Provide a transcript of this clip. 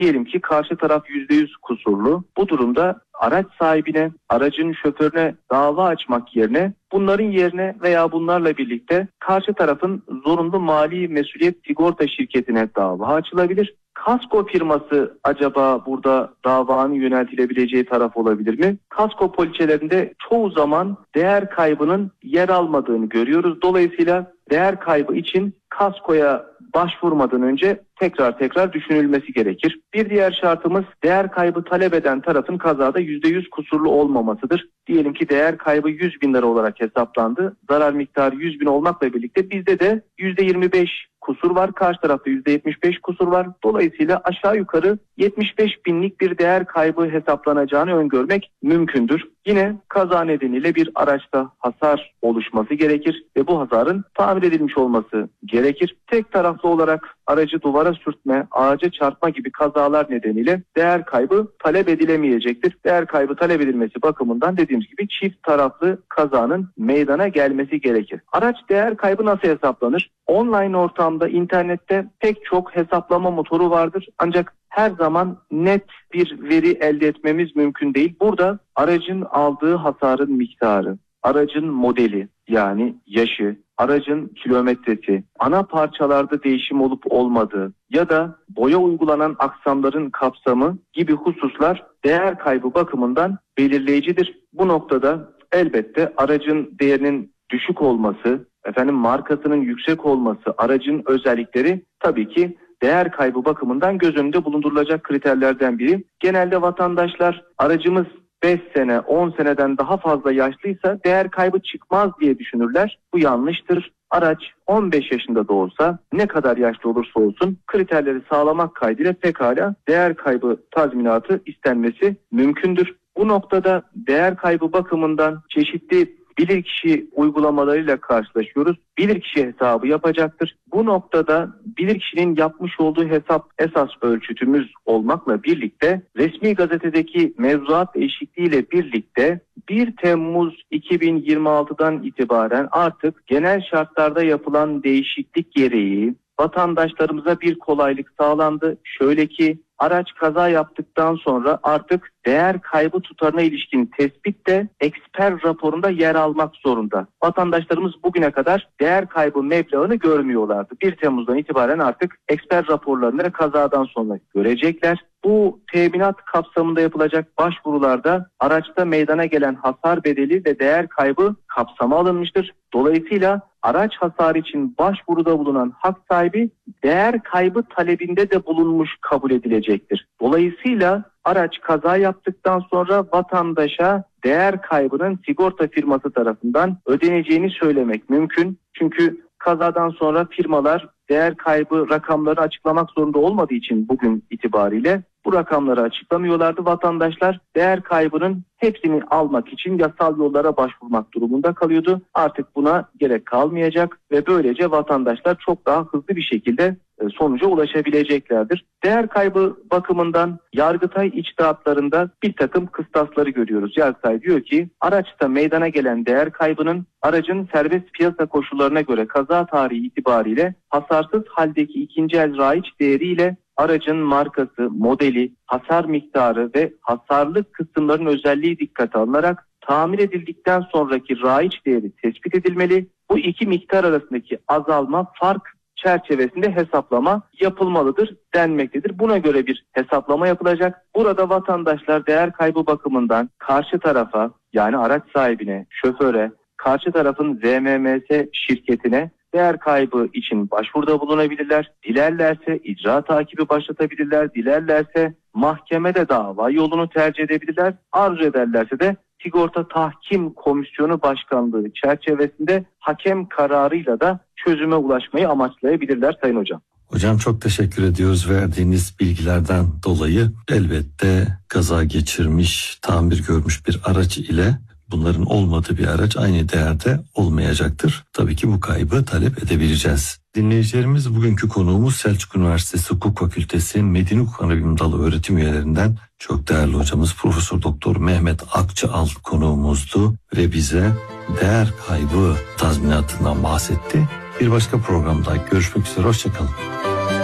Diyelim ki karşı taraf %100 kusurlu. Bu durumda araç sahibine, aracın şoförüne dava açmak yerine bunların yerine veya bunlarla birlikte karşı tarafın zorunlu mali mesuliyet sigorta şirketine dava açılabilir. Kasko firması acaba burada davanın yöneltilebileceği taraf olabilir mi? Kasko poliçelerinde çoğu zaman değer kaybının yer almadığını görüyoruz. Dolayısıyla değer kaybı için kaskoya başvurmadan önce tekrar düşünülmesi gerekir. Bir diğer şartımız değer kaybı talep eden tarafın kazada %100 kusurlu olmamasıdır. Diyelim ki değer kaybı 100 bin lira olarak hesaplandı. Zarar miktarı 100 bin olmakla birlikte bizde de %25 kusur var. Karşı tarafta %75 kusur var. Dolayısıyla aşağı yukarı 75 binlik bir değer kaybı hesaplanacağını öngörmek mümkündür. Yine kaza nedeniyle bir araçta hasar oluşması gerekir ve bu hasarın tamir edilmiş olması gerekir. Tek taraflı olarak aracı duvara sürtme, ağaca çarpma gibi kazalar nedeniyle değer kaybı talep edilemeyecektir. Değer kaybı talep edilmesi bakımından dediğimiz gibi çift taraflı kazanın meydana gelmesi gerekir. Araç değer kaybı nasıl hesaplanır? Online ortamda, internette pek çok hesaplama motoru vardır. Ancak her zaman net bir veri elde etmemiz mümkün değil. Burada aracın aldığı hasarın miktarı, aracın modeli yani yaşı, aracın kilometresi, ana parçalarda değişim olup olmadığı ya da boya uygulanan aksamların kapsamı gibi hususlar değer kaybı bakımından belirleyicidir. Bu noktada elbette aracın değerinin düşük olması, markasının yüksek olması, aracın özellikleri tabii ki değer kaybı bakımından göz önünde bulundurulacak kriterlerden biri. Genelde vatandaşlar aracımız 5 sene, 10 seneden daha fazla yaşlıysa değer kaybı çıkmaz diye düşünürler. Bu yanlıştır. Araç 15 yaşında da olsa, ne kadar yaşlı olursa olsun kriterleri sağlamak kaydıyla pekala değer kaybı tazminatı istenmesi mümkündür. Bu noktada değer kaybı bakımından çeşitli bilirkişi uygulamalarıyla karşılaşıyoruz. Bilirkişi hesabı yapacaktır. Bu noktada bilirkişinin yapmış olduğu hesap esas ölçütümüz olmakla birlikte resmi gazetedeki mevzuat değişikliğiyle birlikte 1 Temmuz 2026'dan itibaren artık genel şartlarda yapılan değişiklik gereği vatandaşlarımıza bir kolaylık sağlandı. Şöyle ki araç kaza yaptıktan sonra artık değer kaybı tutarına ilişkin tespit de eksper raporunda yer almak zorunda. Vatandaşlarımız bugüne kadar değer kaybı meblağını görmüyorlardı. 1 Temmuz'dan itibaren artık eksper raporlarını kazadan sonra görecekler. Bu teminat kapsamında yapılacak başvurularda araçta meydana gelen hasar bedeli ve değer kaybı kapsama alınmıştır. Dolayısıyla araç hasarı için başvuruda bulunan hak sahibi değer kaybı talebinde de bulunmuş kabul edilecektir. Dolayısıyla araç kaza yaptıktan sonra vatandaşa değer kaybının sigorta firması tarafından ödeneceğini söylemek mümkün. Çünkü kazadan sonra firmalar değer kaybı rakamları açıklamak zorunda olmadığı için bugün itibariyle bu rakamları açıklamıyorlardı. Vatandaşlar değer kaybının hepsini almak için yasal yollara başvurmak durumunda kalıyordu. Artık buna gerek kalmayacak ve böylece vatandaşlar çok daha hızlı bir şekilde sonuca ulaşabileceklerdir. Değer kaybı bakımından Yargıtay içtihatlarında bir takım kıstasları görüyoruz. Yargıtay diyor ki araçta meydana gelen değer kaybının aracın serbest piyasa koşullarına göre kaza tarihi itibariyle hasarsız haldeki ikinci el raiç değeriyle aracın markası, modeli, hasar miktarı ve hasarlı kısımların özelliği dikkate alınarak tamir edildikten sonraki raiç değeri tespit edilmeli. Bu iki miktar arasındaki azalma fark çerçevesinde hesaplama yapılmalıdır denmektedir. Buna göre bir hesaplama yapılacak. Burada vatandaşlar değer kaybı bakımından karşı tarafa yani araç sahibine, şoföre, karşı tarafın ZMMS şirketine değer kaybı için başvuruda bulunabilirler. Dilerlerse icra takibi başlatabilirler. Dilerlerse mahkemede dava yolunu tercih edebilirler. Arzu ederlerse de Sigorta Tahkim Komisyonu Başkanlığı çerçevesinde hakem kararıyla da çözüme ulaşmayı amaçlayabilirler Sayın Hocam. Hocam çok teşekkür ediyoruz verdiğiniz bilgilerden dolayı. Elbette kaza geçirmiş, tamir görmüş bir araç ile bunların olmadığı bir araç aynı değerde olmayacaktır. Tabii ki bu kaybı talep edebileceğiz. Dinleyicilerimiz, bugünkü konuğumuz Selçuk Üniversitesi Hukuk Fakültesi Medeni Hukuk Anabilim Dalı öğretim üyelerinden çok değerli hocamız Profesör Doktor Mehmet Akçaal konuğumuzdu ve bize değer kaybı tazminatından bahsetti. Bir başka programda görüşmek üzere, hoşçakalın.